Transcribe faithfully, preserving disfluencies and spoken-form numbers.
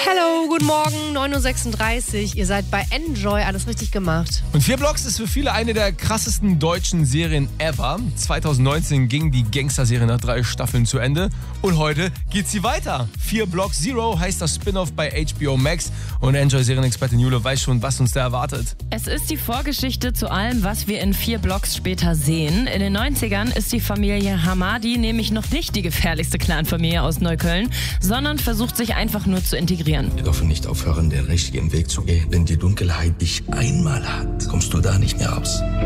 Hello, guten Morgen, neun Uhr sechsunddreißig. Ihr seid bei Enjoy, alles richtig gemacht. Und vier Blocks ist für viele eine der krassesten deutschen Serien ever. zwanzig neunzehn ging die Gangster-Serie nach drei Staffeln zu Ende und heute geht sie weiter. vier Blocks Zero heißt das Spin-off bei H B O Max und Enjoy-Serienexpertin Jule weiß schon, was uns da erwartet. Es ist die Vorgeschichte zu allem, was wir in vier Blocks später sehen. In den neunzigern ist die Familie Hamadi nämlich noch nicht die gefährlichste Clanfamilie aus Neukölln, sondern versucht sich einfach nur zu integrieren. Wir dürfen nicht aufhören, den richtigen Weg zu gehen. Wenn die Dunkelheit dich einmal hat, kommst du da nicht mehr raus.